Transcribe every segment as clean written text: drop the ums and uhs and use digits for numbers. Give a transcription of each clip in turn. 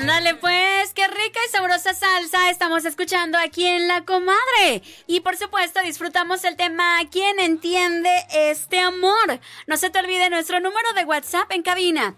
Ándale pues, qué rica y sabrosa salsa estamos escuchando aquí en La Comadre. Y por supuesto disfrutamos el tema ¿Quién entiende este amor? No se te olvide nuestro número de WhatsApp en cabina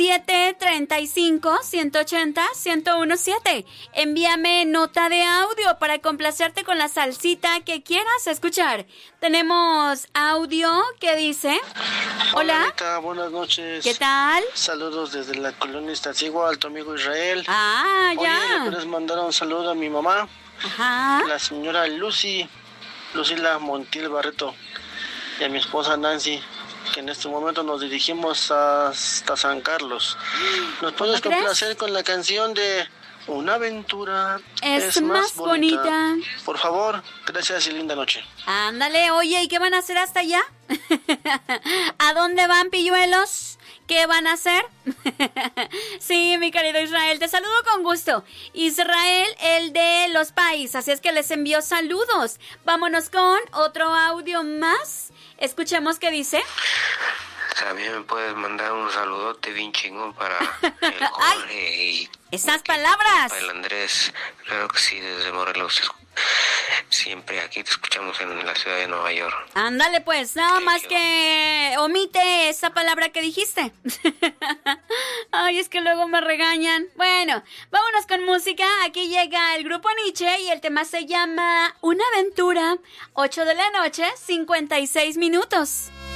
735-180-1017. Envíame nota de audio para complacerte con la salsita que quieras escuchar. Tenemos audio que dice: Hola Anita, buenas noches. ¿Qué tal? Saludos desde la colonia Iztaccíhuatl, a tu amigo Israel. Ah, ya. Oye, ¿le puedes mandar un saludo a mi mamá? Ajá. La señora Lucila Montiel Barreto, y a mi esposa Nancy, que en este momento nos dirigimos hasta San Carlos. ¿Nos puedes complacer con la canción de Una aventura es más bonita? Por favor, gracias y linda noche. Ándale, oye, ¿y qué van a hacer hasta allá? ¿A dónde van, pilluelos? ¿Qué van a hacer? Sí, mi querido Israel, te saludo con gusto. Israel, el de los países, así es que les envío saludos. Vámonos con otro audio más. Escuchemos qué dice. También me puedes mandar un saludote bien chingón para el Jorge y esas palabras. Para el Andrés, claro que sí, desde Morelos. Siempre aquí te escuchamos en la ciudad de Nueva York. Ándale pues, nada más que omite esa palabra que dijiste. Ay, es que luego me regañan. Bueno, vámonos con música. Aquí llega el grupo Nietzsche y el tema se llama Una aventura. 8 de la noche, 56 minutos.